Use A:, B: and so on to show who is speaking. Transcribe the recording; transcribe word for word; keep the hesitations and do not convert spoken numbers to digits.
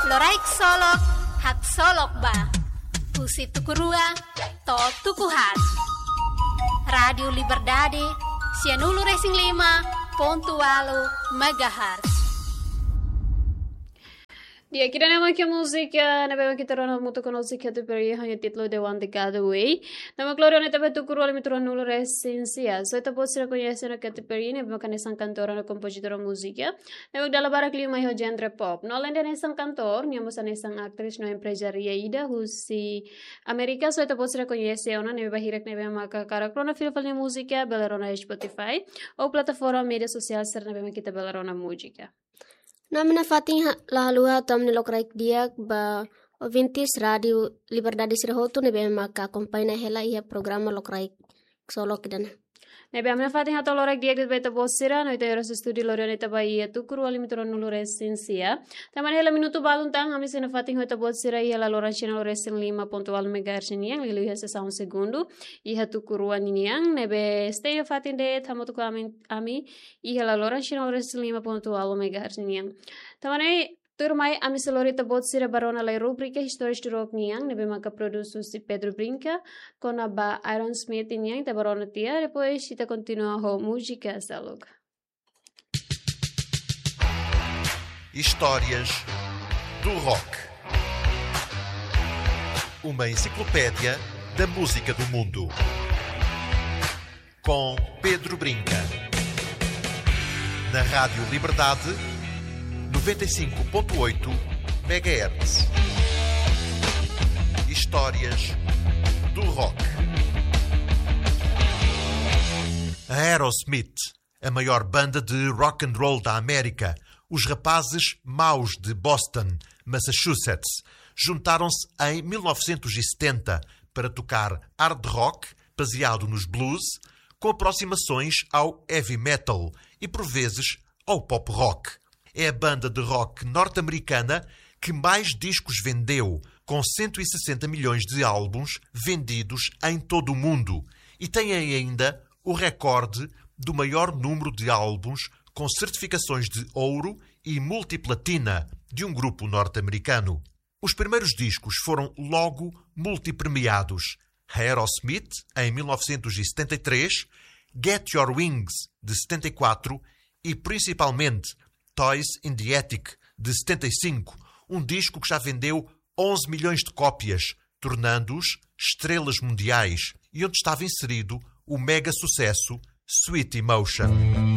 A: Loraik solok, hak solok ba. Pusi tukurua, to tukuhat. Radio Liberdade, Cianulu Racing lima, pontualo, megahertz.
B: Dia kita nama kia musika, na bema kita rona muto kono musika tu peri hanya titlo de One the Way. Nama Gloria ne tabe tukuru ale mitro nulo resensia. So ita posira conhece na kete peri ne bema kane sang cantora na compositora música. Ne bema dala bara clima ho genre pop. No lende ne sang cantor, ni amo sane sang actriz no empresaria ida husi America. So ita posira conhece ona ne bema hirek ne bema ka karakter filfal ne música bela rona Spotify ou plataforma media social ser ne bema kita bela rona música.
C: Namina Fatin lahalua tom ni lokraik dia ba ovintis radio Liberdade sirhotu ne be maka kompanina hela ia programa lokraik solo kidana.
B: Nebe amna Fatin hato lorak dia git beta bossira no ita eros studi lorion ita ba ia tukuru ali mitro nulo resensia. Taman hela minuto baluntang ami sena Fatin hoita bossira ia la lorancina loresen lima pontual megahertz niang lilu ia sesa un segundo ia tukuru aniniang nebe stay Fatin de tamoto ami ami ia la lorancina loresen lima pontual megahertz niang. Taman turmai ami selorita botsira barona la rubrica Histórias do Rock niang nebe maka produsu si Pedro Brinca con a ba Iron Smith niang ta barona tia depois ita continua ho música salog.
D: Histórias do Rock. Uma enciclopédia da música do mundo. Com Pedro Brinca. Na Rádio Liberdade noventa e cinco ponto oito megahertz. Histórias do Rock. A Aerosmith, a maior banda de rock and roll da América, os rapazes maus de Boston, Massachusetts, juntaram-se em mil novecentos e setenta para tocar hard rock, baseado nos blues, com aproximações ao heavy metal e, por vezes, ao pop rock. É a banda de rock norte-americana que mais discos vendeu, com cento e sessenta milhões de álbuns vendidos em todo o mundo. E tem ainda o recorde do maior número de álbuns com certificações de ouro e multiplatina de um grupo norte-americano. Os primeiros discos foram logo multipremiados. Aerosmith, em mil novecentos e setenta e três, Get Your Wings, de setenta e quatro e, principalmente, Toys in the Attic, de setenta e cinco, um disco que já vendeu onze milhões de cópias, tornando-os estrelas mundiais, e onde estava inserido o mega sucesso Sweet Emotion.